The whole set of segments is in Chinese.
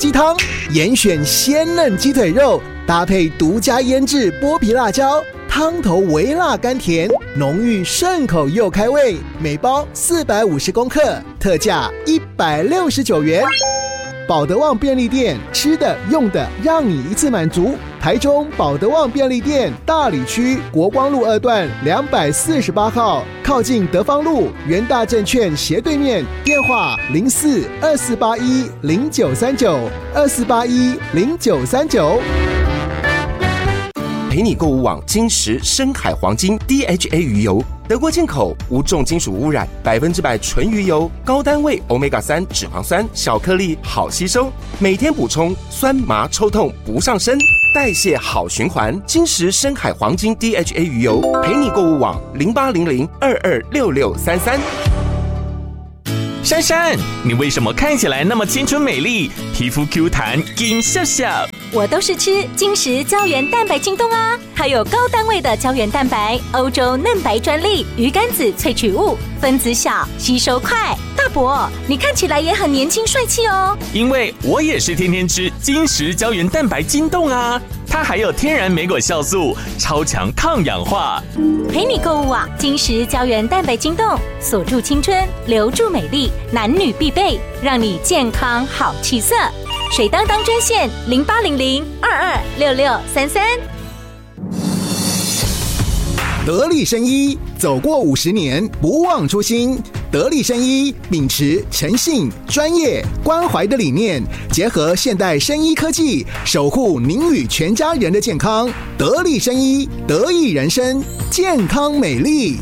鸡汤，严选鲜嫩鸡腿肉，搭配独家腌制剥皮辣椒，汤头微辣甘甜，浓郁顺口又开胃。每包450公克，特价169元。保德旺便利店，吃的用的让你一次满足。台中保德旺便利店大里区国光路2段248号，靠近德芳路元大证券斜对面，电话04-2481-0939，2481-0939。 陪你购物网金石深海黄金 DHA 鱼油，德国进口，无重金属污染，100%纯鱼油，高单位 Omega-3 脂肪酸，小颗粒好吸收，每天补充，酸麻抽痛不上身，代谢好循环。金石深海黄金 DHA 鱼油，陪你购物网0800226633。 珊珊，你为什么看起来那么清纯美丽，皮肤 Q 弹，金笑笑？ 我都是吃金石胶原蛋白晶冻啊，它有高单位的胶原蛋白，欧洲嫩白专利，鱼肝子萃取物，分子小，吸收快。大伯，你看起来也很年轻帅气哦。 因为我也是天天吃金石胶原蛋白晶冻啊，它还有天然莓果酵素，超强抗氧化。 陪你购物网金石胶原蛋白晶冻，锁住青春，留住美丽，男女必备，让你健康好气色。水当当专线0800226633。 得力生医，走过50年，不忘初心。得力生医秉持诚信、专业、关怀的理念，结合现代生医科技，守护您与全家人的健康。得力生医，得益人生，健康美丽。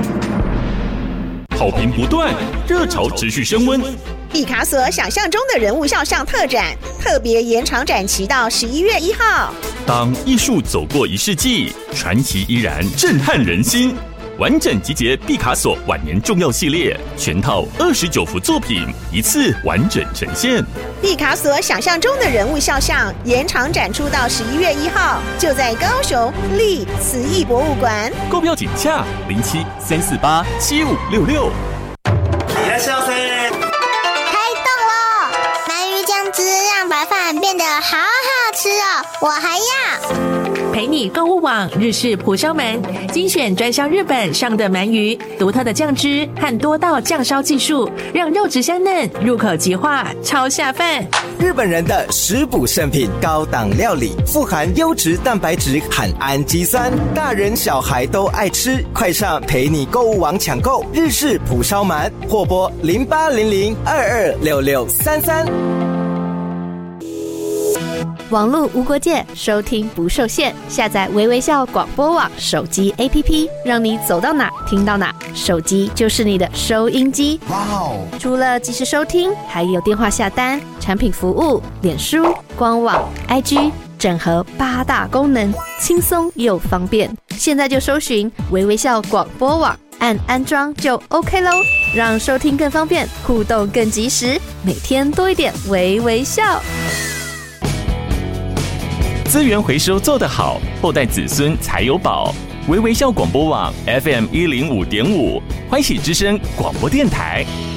好评不断，热潮持续升温。 毕卡索想象中的人物肖像特展，特别延长展期到11月1号。 当艺术走过1世纪，传奇依然震撼人心。完整集结毕卡索晚年重要系列，全套29幅作品，一次完整呈现。 毕卡索想象中的人物肖像延长展出到11月1号，就在高雄立慈艺博物馆。 购票请洽07-348-7566。 いらっしゃいませ。 开动了！鳗鱼酱汁让白饭变得好好吃哦，我还要。 陪你购物网日式蒲烧鳗，精选专销日本上的鳗鱼，独特的酱汁和多道酱烧技术，让肉质香嫩，入口即化，超下饭。 日本人的食补圣品，高档料理，富含优质蛋白质和氨基酸，大人小孩都爱吃。快上陪你购物网抢购日式蒲烧鳗，或拨0800226633。 网络无国界，收听不受限。下载微微笑广播网手机 APP， 让你走到哪听到哪，手机就是你的收音机。哇哦！除了即时收听，还有电话下单、产品服务、脸书、官网、IG， 整合8大功能，轻松又方便。现在就搜寻微微笑广播网，按安装就 OK 咯，让收听更方便，互动更及时，每天多一点微微笑。 资源回收做得好，后代子孙才有宝。微微笑广播网 FM105.5，欢喜之声广播电台。